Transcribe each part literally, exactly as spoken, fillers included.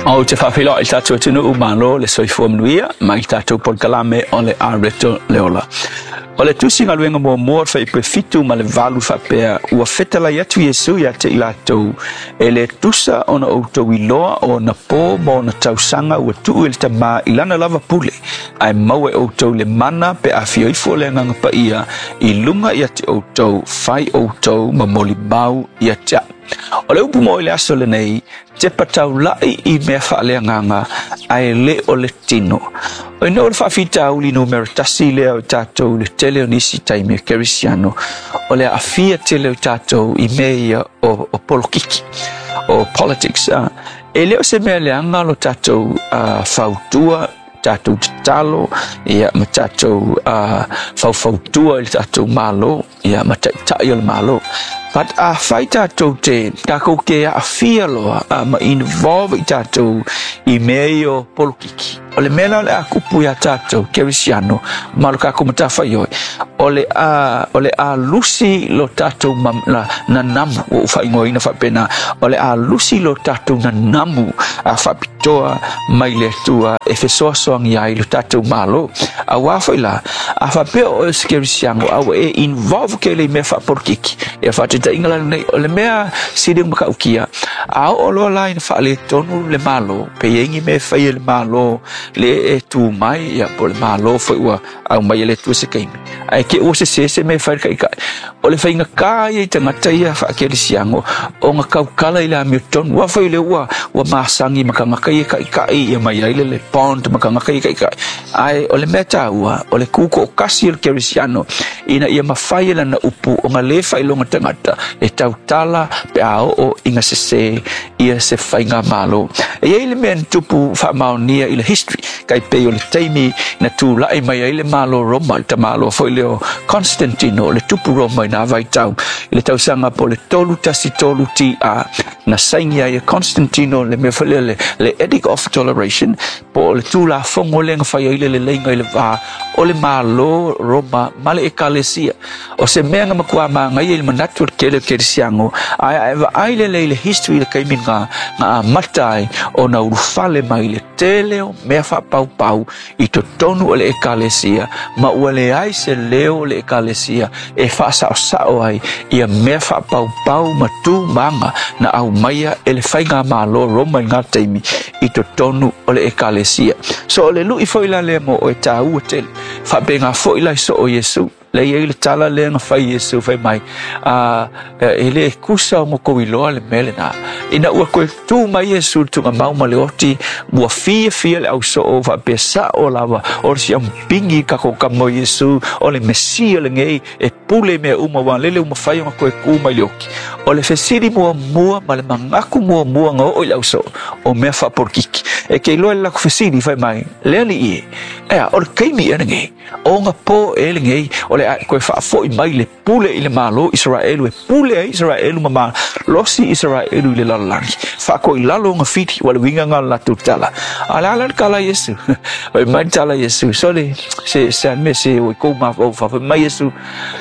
O te whawhila i tātou tunu umalo le soifua manuia, mai tātou podkalame o le areto leola. O le tusinga luenga mua mua whai pe fitu ma le valu whapea ua whetala yatu Yesu ya te ilatou e le tusa o na outou iloa o na pō mo na tausanga ua tuu il tama ilana lava pule ai maue outou le mana pe a fioifo le nganga pa ia i lunga ya te outou whai outou ma moli mau ya tia. O le upu mo i le aso le nei, te patau lai i mea whaalea nganga ai le o le tino. O ino o le whawhita uli no meritasi lea o tātou le tele o nisi taime kerisiano. O le awhia tele o tātou i mea o, o polokiki, o politics. Uh. E leo se mea leanga lo tātou uh, whautua, tātou talo, ia ma tātou uh, whauwhautua i tātou malo, ia ma tai o le malo. But a whai tātou te tākou ke a whia loa a ma involve i tātou i mea o polokiki. O le mea le a kupu ia tātou kerisiano, malo kako mata whaioi. O le a, o le a lusi lo tātou mam, la, na namu, o whaingoina whapena, o le a lusi lo tātou na namu a whapitoa mai le tua e whesoa soangi ai lo tātou malo. A wawhaila, a whapea o e kerisiano, a e involve ke le mea whapolokiki. E whate ta ingala nei o le mea siding makaukia a o lo lai na fale tonu le malo pe yengi me fai le malo le e tu mai ya po le malo foi wa au mai le tu se kaimi ai ke o se se se me fai kai kai o le fai nga kai te ngata ia fa ke le siango o nga kau kala ila mi ton wa fai le wa wa masangi makanga kai kai kai ia mai ile le pont makanga kai kai kai ai o le meta wa o le kuko kasi el kerisiano ina ia mafai la na upu o nga le fai longa tangata e tau tala pe ao o inga se se ia se whainga malo. E eile mea tupu whamaunia i le history kai pe o le teimi na tū lai mai eile malo Roma i ta malo foi leo Constantino le tupu Roma i na vai tau i le tau sanga po le tolu tasi tolu ti a na saingia i Constantino le mea whale le, le Edict of Toleration po le tū la fongo lenga whai eile le lenga i le vā o le malo Roma male ekalesia o se mea nga makua maa ngai il manatu kele kerisiango ai ai ai le le history le kaiminga nga matai o na urufale mai le tele o mea fa pau pau i to tonu o le ekalesia ma ule ai se leo le ekalesia e fa sa sa ai ia mea fa pau pau ma tu manga na au maia ele fainga malo Roma nga taimi i to tonu o le ekalesia so le lu i foila le mo o ta u tel fa benga foila so o Yesu le ye le tala le nga fai Yesu fai mai a ele kusa mo ko iloa le melena ina ua ko tu mai Yesu tu nga mau male oti bua fia fia le au so o va pesa o lava o si am pingi ka ko ka mo Yesu o le mesia le ngei e pule me uma wa lele uma fai nga ko ku mai loki o le fesiri mo mua ma le mangaku mo mua nga o au so o me fa por kiki e ke lo la fesiri fai mai le ni e e o ke mi ene ngei o nga po ele ngei o le ko fa fo i mai le pule i le malo Israel e pule Israel ma losi Israel le lalangi fa ko i lalo nga fiti wala winga nga la tutala ala ala kala Yesu o mai tala Yesu so le se se me se o ko ma o fa mai Yesu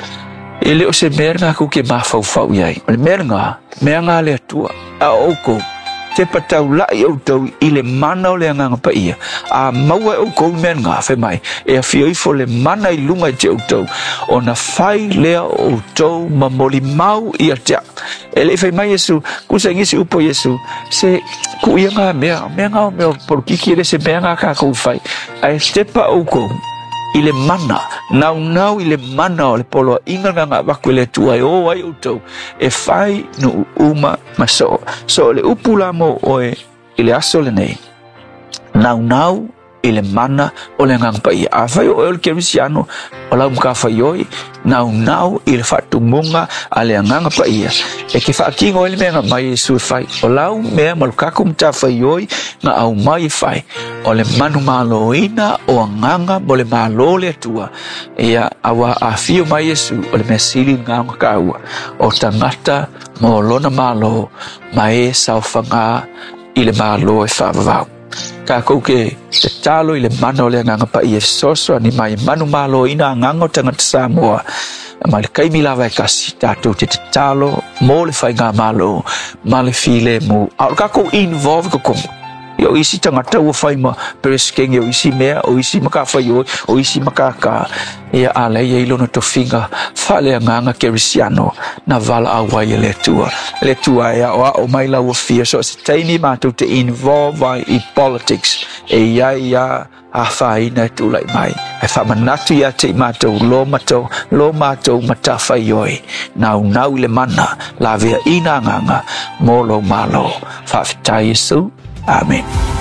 ele o se merga ku ke ma fa fa yai le merga merga le tua a oko te patau lai o tau i le mana o le anganga pa ia a maua o kou men ngā whai mai e a whioi fo le mana i lunga i te o tau o na whai lea o tau ma moli mau i a tea e le whai mai Yesu kusa ngisi upo Yesu se ku ia ngā mea mea ngā o mea porukiki ele se mea ngā kā kou whai a e stepa o kou i le mana nau nau i le mana o le polo inga nga waku le tuai o ai o tau e whai no uma maso so le upula mo oe i le aso le nei nau nau i le mana o le ngang pai a whai o el kerisiano o lau mga whaioi nau nau i le whatumunga a le nganga pai e ke whaakingo ele mea nga mai Yesu e whai o lau mea malukako mta whaioi nga au mai e whai o le manu maloina o nganga mo le malo le atua ia awa a fio mai Yesu o le mea sili nganga kaua o tangata mo lona malo mai sau whanga i le malo e whavavau ka ko ke te talo i le mana o le nganga pa i e soso ni mai manu malo ina nganga o tangata Samoa ma le kaimi lava e kasi tātou te te talo mo le whai ngā malo ma le file mo au ka ko involve ko kongo Yo isi tangata ua fai ma pereskengi o isi mea o isi maka fai o o isi maka ka ia ala ia ilo no tofinga fale nganga kerisiano na vala awa ia le tua le tua ia o o mai la ua fia so se taimi mātou te involve i politics e ia ia a whaina tu lai mai e whamanatu ia te mātou lo mātou lo mātou matawhai oi nau nau le mana la vea ina nganga molo malo whawhitai Yesu. Amen.